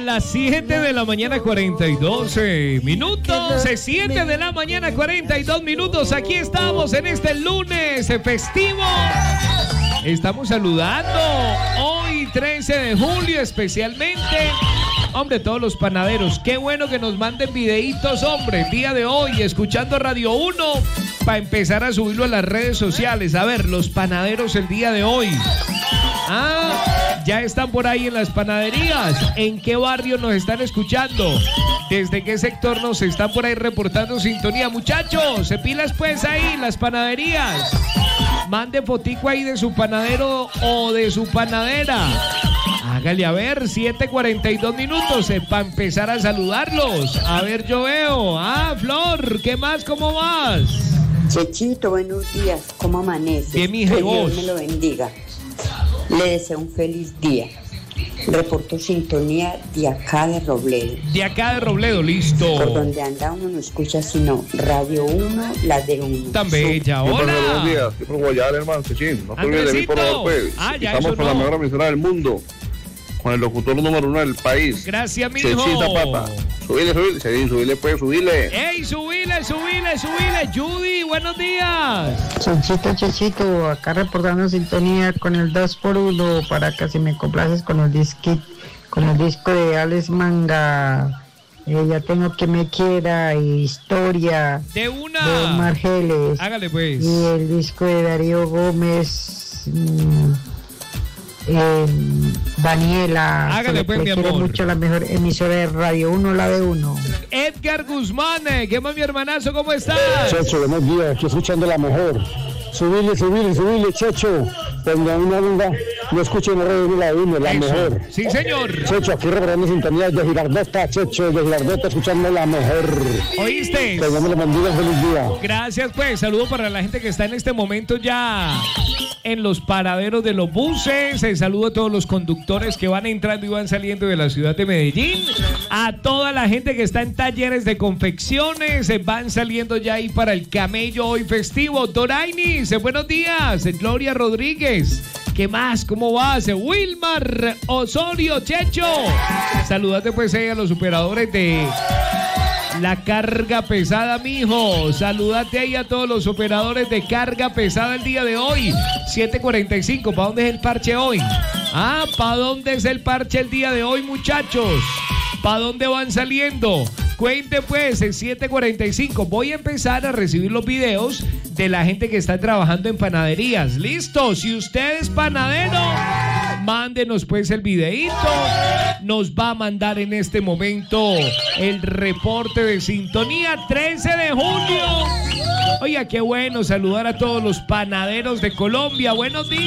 las 7 de la mañana 42 minutos. 7 de la mañana 42 minutos. Aquí estamos en este lunes festivo. Estamos saludando hoy 13 de julio especialmente. Hombre, todos los panaderos, qué bueno que nos manden videitos, hombre, el día de hoy, escuchando Radio 1, para empezar a subirlo a las redes sociales. A ver, los panaderos el día de hoy. Ya están por ahí en las panaderías. ¿En qué barrio nos están escuchando? ¿Desde qué sector nos están por ahí reportando sintonía? Muchachos, se pilas pues ahí, las panaderías. Mande fotico ahí de su panadero o de su panadera. Hágale a ver, 7:42 minutos para empezar a saludarlos. A ver, yo veo. Flor, ¿qué más? ¿Cómo vas? Chechito, buenos días. ¿Cómo amaneces? Bien, mi que Dios me lo bendiga. Le deseo un feliz día. Reporto sintonía de acá de Robledo. De acá de Robledo, listo. Por donde anda uno no escucha sino Radio 1, la de 1. Tan bella, hola. Buenos días, estoy por Guayar, hermano, Chechín. No te olvides de mí, por favor, pues. Estamos con la mejor emisora del mundo. Con el locutor número 1 del país. Gracias, mijo. Chechita Pata. Subile, subile, pues, subile. ¡Ey, subile! Judy, buenos días. Chechito, acá reportando sintonía con el 2x1 para que si me complaces con el disco de Alex Manga. Ya tengo que me quiera, historia de una de Omar Geles. Hágale pues. Y el disco de Darío Gómez. Daniela, hágale pues, mi amor. Quiero mucho la mejor emisora de Radio 1, la de 1. Edgar Guzmán, ¿qué más, mi hermanazo? ¿Cómo estás? Checho, buenos días, aquí escuchando la mejor. Subile, Checho. Cuando una banda no escuchen la Radio 1, la de 1, la mejor. Sí, señor. Checho, aquí recorriendo sintonías de Girardota, Checho, de Girardota, escuchando la mejor. ¿Oíste? Que Dios me lo bendiga, feliz día. Gracias, pues. Saludo para la gente que está en este momento ya en los paraderos de los buses. Saludo a todos los conductores que van entrando y van saliendo de la ciudad de Medellín. A toda la gente que está en talleres de confecciones. Van saliendo ya ahí para el camello hoy festivo. Dorainis, buenos días. Gloria Rodríguez. ¿Qué más? ¿Cómo vas? Wilmar Osorio, Checho. Saludate pues ahí a los operadores de la carga pesada, mijo. Saludate ahí a todos los operadores de carga pesada el día de hoy. 7:45. ¿Para dónde es el parche hoy? ¿Para dónde es el parche el día de hoy, muchachos? ¿Para dónde van saliendo? Cuente pues, en 7:45. Voy a empezar a recibir los videos de la gente que está trabajando en panaderías. ¿Listo? Si usted es panadero, mándenos pues el videíto. Nos va a mandar en este momento el reporte de sintonía 13 de julio. Oiga, qué bueno saludar a todos los panaderos de Colombia. Buenos días.